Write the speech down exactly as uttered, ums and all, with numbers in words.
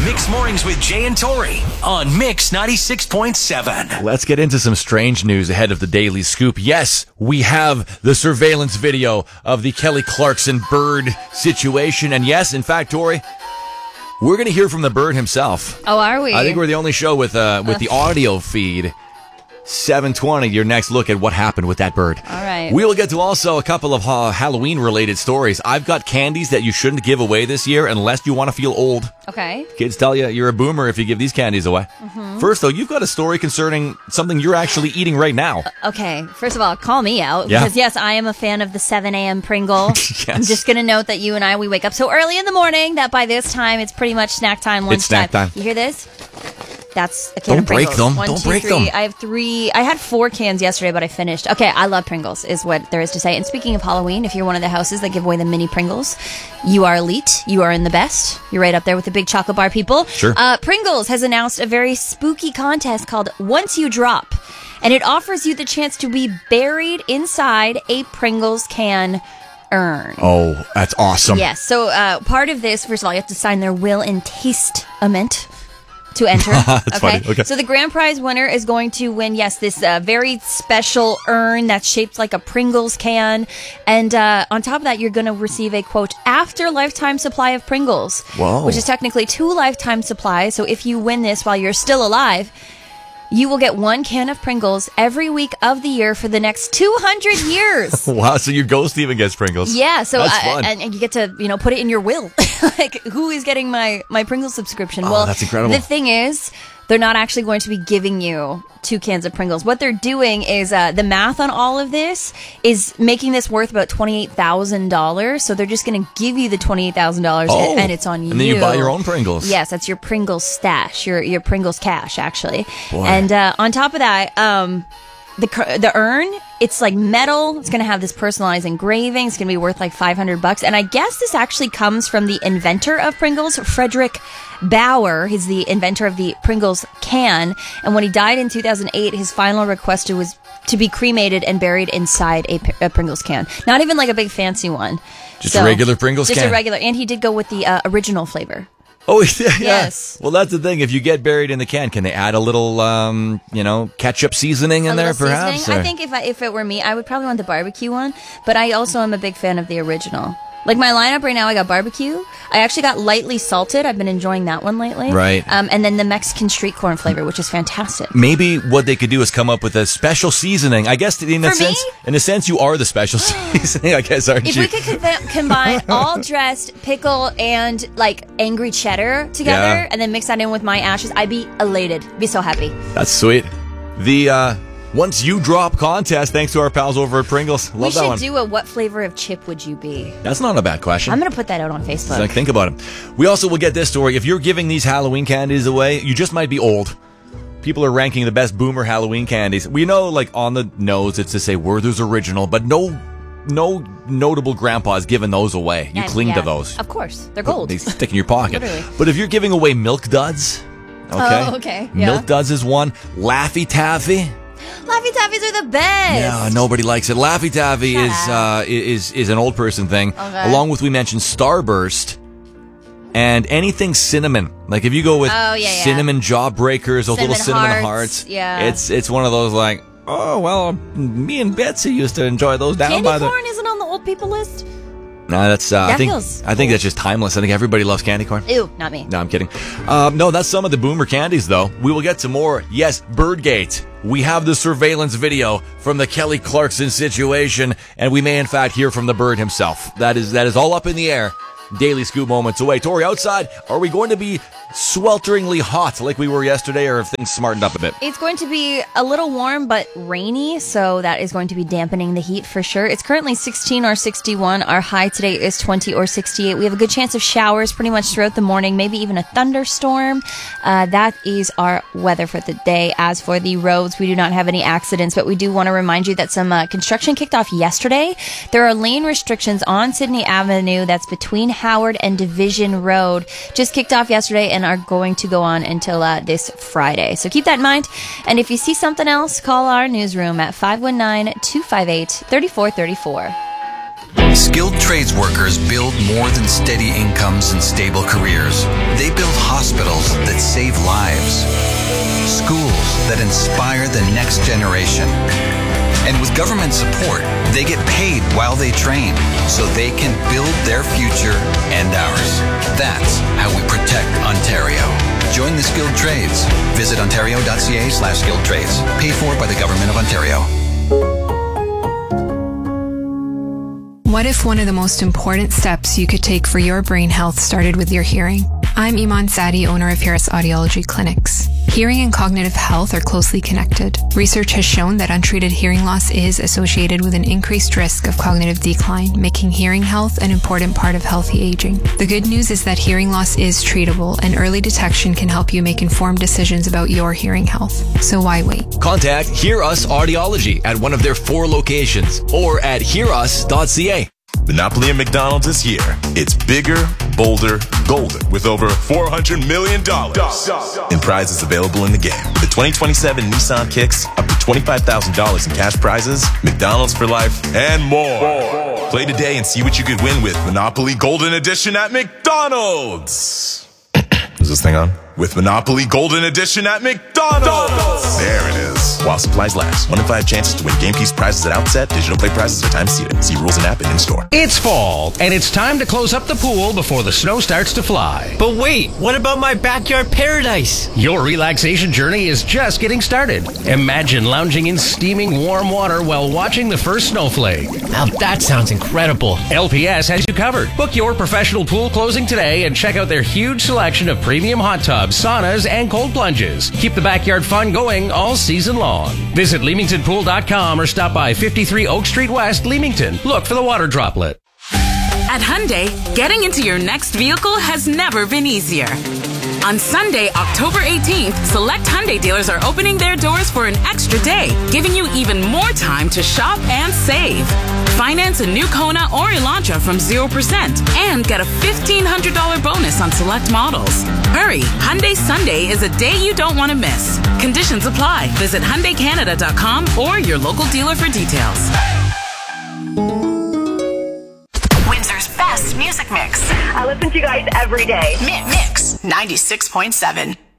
Mix Mornings with Jay and Tori on Mix ninety-six point seven. Let's get into some strange news ahead of the Daily Scoop. Yes, we have the surveillance video of the Kelly Clarkson bird situation. And yes, in fact, Tori, we're going to hear from the bird himself. Oh, are we? I think we're the only show with uh, with the audio feed. seven twenty, your next look at what happened with that bird. All right. We will get to also a couple of uh, Halloween-related stories. I've got candies that you shouldn't give away this year unless you want to feel old. Okay. Kids tell you you're a boomer if you give these candies away. Mm-hmm. First, though, you've got a story concerning something you're actually eating right now. Uh, okay. First of all, call me out. Yeah. Because, yes, I am a fan of the seven a.m. Pringle. Yes. I'm just going to note that you and I, we wake up so early in the morning that by this time, it's pretty much snack time, lunch It's snack time. You hear this? That's a can Don't of Pringles. break them. One, Don't two, break three. them. I have three. I had four cans yesterday, but I finished. Okay, I love Pringles, is what there is to say. And speaking of Halloween, if you're one of the houses that give away the mini Pringles, you are elite. You are in the best. You're right up there with the big chocolate bar people. Sure. Uh, Pringles has announced a very spooky contest called Once You Drop. And it offers you the chance to be buried inside a Pringles can urn. Oh, that's awesome. Yes. So uh, part of this, first of all, you have to sign their will and testament to enter. That's okay? funny. Okay. So the grand prize winner is going to win, yes, this uh, very special urn that's shaped like a Pringles can. And uh, on top of that, you're going to receive a, quote, after lifetime supply of Pringles. Whoa. Which is technically two lifetime supplies. So if you win this while you're still alive, you will get one can of Pringles every week of the year for the next two hundred years. Wow, so your ghost even gets Pringles. Yeah, so That's uh, fun. and, and you get to, you know, put it in your will. Like, who is getting my my Pringles subscription? Oh, well, that's incredible. The thing is, they're not actually going to be giving you two cans of Pringles. What they're doing is uh, the math on all of this is making this worth about twenty-eight thousand dollars. So they're just going to give you the twenty-eight thousand dollars Oh, and, and it's on you. and then you buy your own Pringles. Yes, that's your Pringles stash, your your Pringles cash, actually. Boy. And uh, on top of that, um, the cur- the urn, it's like metal. It's going to have this personalized engraving. It's going to be worth like five hundred bucks. And I guess this actually comes from the inventor of Pringles, Frederick Bauer. He's the inventor of the Pringles can. And when he died in two thousand eight, his final request was to be cremated and buried inside a, a Pringles can. Not even like a big fancy one. Just a regular Pringles just can? Just a regular. And he did go with the uh, original flavor. Oh, yeah. Yes. Well, that's the thing. If you get buried in the can, can they add a little, um, you know, ketchup seasoning in A there, little perhaps? seasoning? or- I think if I, if it were me, I would probably want the barbecue one. But I also am a big fan of the original. Like my lineup right now, I got barbecue. I actually got lightly salted. I've been enjoying that one lately. Right. Um, and then the Mexican street corn flavor, which is fantastic. Maybe what they could do is come up with a special seasoning. I guess in a For me? sense, in a sense, you are the special seasoning. I guess, aren't If you? we could conv- combine all dressed pickle and like angry cheddar together, Yeah. and then mix that in with my ashes, I'd be elated. Be so happy. That's sweet. The uh, Once You Drop contest, thanks to our pals over at Pringles. Love we that should one. do a what flavor of chip would you be? That's not a bad question. I'm gonna put that out on Facebook. Like, think about it. We also will get this story. If you're giving these Halloween candies away, you just might be old. People are ranking the best boomer Halloween candies. We know, like, on the nose, it's to say Werther's Original, but no no notable grandpa's giving those away. You And, cling yeah, to those. Of course, they're gold. They stick in your pocket. Literally. But if you're giving away Milk Duds, okay? Oh, okay, yeah. Milk Duds is one. Laffy Taffy. Laffy Taffies are the best. Yeah, nobody likes it. Laffy Taffy Shut is uh, is is an old person thing. Okay. Along with, we mentioned Starburst and anything cinnamon. Like if you go with Oh, yeah, yeah. cinnamon jawbreakers, those little Cinnamon cinnamon hearts, hearts. yeah. It's it's one of those like, oh well, me and Betsy used to enjoy those down Candy by the. corn isn't on the old people list. No, that's uh, I That think feels I think cool. that's just timeless. I think everybody loves candy corn. Ew, not me. No, I'm kidding. Um, no, that's some of the boomer candies, though. We will get to more. Yes, Birdgate. We have the surveillance video from the Kelly Clarkson situation, and we may, in fact, hear from the bird himself. That is that is all up in the air. Daily Scoop moments away. Tori, outside, are we going to be swelteringly hot like we were yesterday, or have things smartened up a bit? It's going to be a little warm but rainy, so that is going to be dampening the heat for sure. It's currently sixteen or sixty-one. Our high today is twenty or sixty-eight. We have a good chance of showers pretty much throughout the morning, maybe even a thunderstorm. Uh, that is our weather for the day. As for the roads, we do not have any accidents, but we do want to remind you that some uh, construction kicked off yesterday. There are lane restrictions on Sydney Avenue that's between Howard and Division Road. Just kicked off yesterday and are going to go on until uh, this Friday. So keep that in mind. And if you see something else, call our newsroom at five one nine, two five eight, three four three four. Skilled trades workers build more than steady incomes and stable careers. They build hospitals hospitals that save lives, schools that inspire the next generation. And with government support, they get paid while they train so they can build their future and ours. That's how we protect Ontario. Join the skilled trades. Visit ontario.ca slash skilled trades. Paid for by the Government of Ontario. What if one of the most important steps you could take for your brain health started with your hearing? I'm Iman Sadi, owner of Harris Audiology Clinics. Hearing and cognitive health are closely connected. Research has shown that untreated hearing loss is associated with an increased risk of cognitive decline, making hearing health an important part of healthy aging. The good news is that hearing loss is treatable, and early detection can help you make informed decisions about your hearing health. So why wait? Contact Hear Us Audiology at one of their four locations or at hear us dot c a. Monopoly at McDonald's is here. It's bigger, bolder, golden, with over four hundred million dollars in prizes available in the game. The twenty twenty-seven Nissan Kicks, up to twenty-five thousand dollars in cash prizes, McDonald's for life, and more. Play today and see what you could win with Monopoly Golden Edition at McDonald's. Is this thing on? With Monopoly Golden Edition at McDonald's. There it is. While supplies last. One in five chances to win game piece prizes at outset. Digital play prizes are time seated. See rules and app and in-store. It's fall, and it's time to close up the pool before the snow starts to fly. But wait, what about my backyard paradise? Your relaxation journey is just getting started. Imagine lounging in steaming warm water while watching the first snowflake. Now that sounds incredible. L P S has you covered. Book your professional pool closing today and check out their huge selection of premium hot tubs, saunas, and cold plunges. Keep the backyard fun going all season long. Visit leamington pool dot com or stop by fifty-three Oak Street West, Leamington. Look for the water droplet. At Hyundai, getting into your next vehicle has never been easier. On Sunday, October eighteenth, select Hyundai dealers are opening their doors for an extra day, giving you even more time to shop and save. Finance a new Kona or Elantra from zero percent and get a fifteen hundred dollars bonus on select models. Hurry! Hyundai Sunday is a day you don't want to miss. Conditions apply. Visit Hyundai Canada dot com or your local dealer for details. Windsor's best music mix. I listen to you guys every day. Mi- Mix ninety-six point seven.